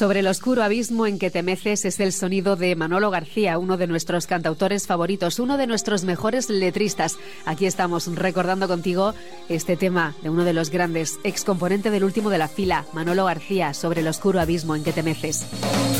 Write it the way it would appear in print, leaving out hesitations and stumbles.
Sobre el oscuro abismo en que te meces es el sonido de Manolo García, uno de nuestros cantautores favoritos, uno de nuestros mejores letristas. Aquí estamos recordando contigo este tema de uno de los grandes, excomponente del último de la fila, Manolo García, Sobre el oscuro abismo en que te meces.